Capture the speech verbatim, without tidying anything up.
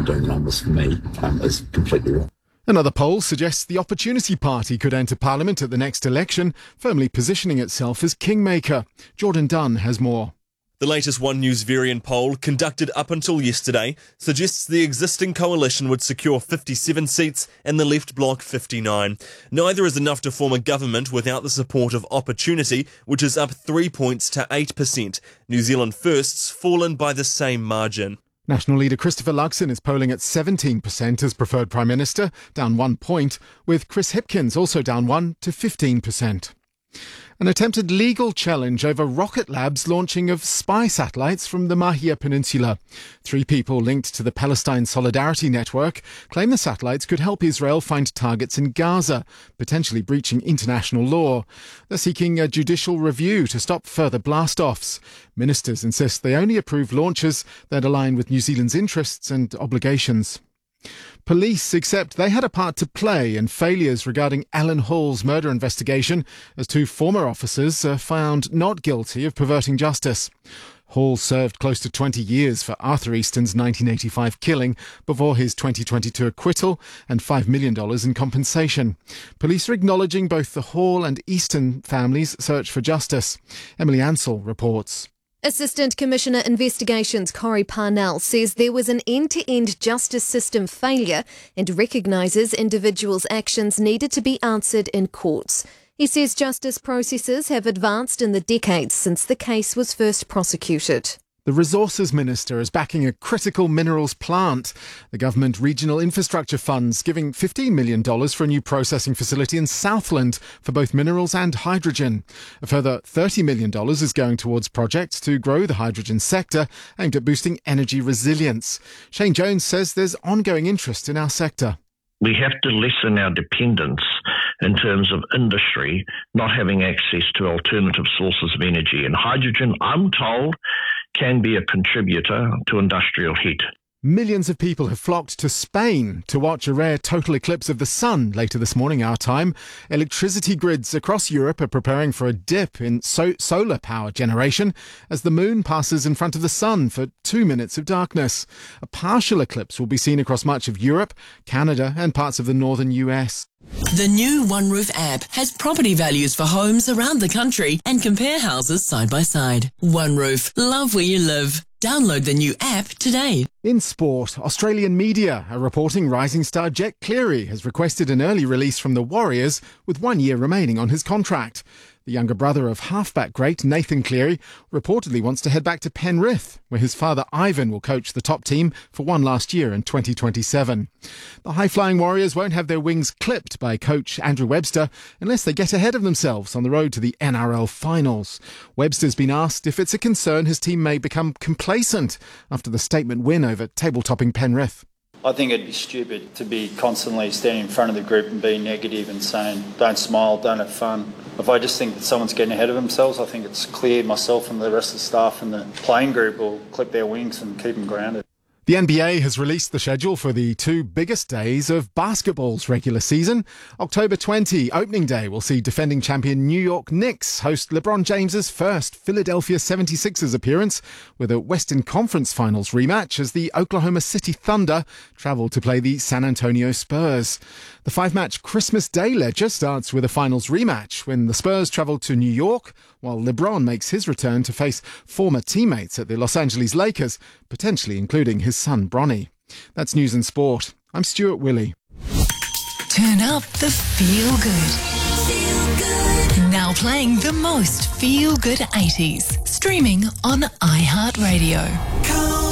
doing the numbers for me um, is completely wrong. Another poll suggests the Opportunity Party could enter Parliament at the next election, firmly positioning itself as kingmaker. Jordan Dunn has more. The latest One News Varian poll, conducted up until yesterday, suggests the existing coalition would secure fifty-seven seats and the left bloc fifty-nine. Neither is enough to form a government without the support of Opportunity, which is up three points to eight percent. New Zealand First's fallen by the same margin. National leader Christopher Luxon is polling at seventeen percent as preferred Prime Minister, down one point, with Chris Hipkins also down one to fifteen percent. An attempted legal challenge over Rocket Lab's launching of spy satellites from the Mahia Peninsula. Three people linked to the Palestine Solidarity Network claim the satellites could help Israel find targets in Gaza, potentially breaching international law. They're seeking a judicial review to stop further blast-offs. Ministers insist they only approve launches that align with New Zealand's interests and obligations. Police accept they had a part to play in failures regarding Alan Hall's murder investigation, as two former officers are found not guilty of perverting justice. Hall served close to twenty years for Arthur Easton's nineteen eighty-five killing before his twenty twenty-two acquittal and five million dollars in compensation. Police are acknowledging both the Hall and Easton families' search for justice. Emily Ansell reports. Assistant Commissioner Investigations Corey Parnell says there was an end-to-end justice system failure and recognises individuals' actions needed to be answered in courts. He says justice processes have advanced in the decades since the case was first prosecuted. The Resources Minister is backing a critical minerals plant. The government regional infrastructure funds giving fifteen million dollars for a new processing facility in Southland for both minerals and hydrogen. A further thirty million dollars is going towards projects to grow the hydrogen sector aimed at boosting energy resilience. Shane Jones says there's ongoing interest in our sector. We have to lessen our dependence in terms of industry not having access to alternative sources of energy. And hydrogen, I'm told, can be a contributor to industrial heat. Millions of people have flocked to Spain to watch a rare total eclipse of the sun later this morning, our time. Electricity grids across Europe are preparing for a dip in so- solar power generation as the moon passes in front of the sun for two minutes of darkness. A partial eclipse will be seen across much of Europe, Canada and parts of the northern U S. The new OneRoof app has property values for homes around the country and compare houses side by side. OneRoof, love where you live. Download the new app today. In sport, Australian media are reporting rising star Jack Cleary has requested an early release from the Warriors with one year remaining on his contract. The younger brother of halfback great Nathan Cleary reportedly wants to head back to Penrith, where his father Ivan will coach the top team for one last year in twenty twenty-seven. The high-flying Warriors won't have their wings clipped by coach Andrew Webster unless they get ahead of themselves on the road to the N R L finals. Webster's been asked if it's a concern his team may become complacent after the statement win over table-topping Penrith. I think it'd be stupid to be constantly standing in front of the group and being negative and saying, don't smile, don't have fun. If I just think that someone's getting ahead of themselves, I think it's clear myself and the rest of the staff and the playing group will clip their wings and keep them grounded. The N B A has released the schedule for the two biggest days of basketball's regular season. October twentieth, opening day, will see defending champion New York Knicks host LeBron James's first Philadelphia seventy-sixers appearance with a Western Conference Finals rematch as the Oklahoma City Thunder travel to play the San Antonio Spurs. The five-match Christmas Day ledger starts with a finals rematch when the Spurs travel to New York, while LeBron makes his return to face former teammates at the Los Angeles Lakers, potentially including his son Bronny. That's News and Sport. I'm Stuart Willey. Turn up the feel good. Feel good. Now playing the most feel good eighties. Streaming on iHeartRadio.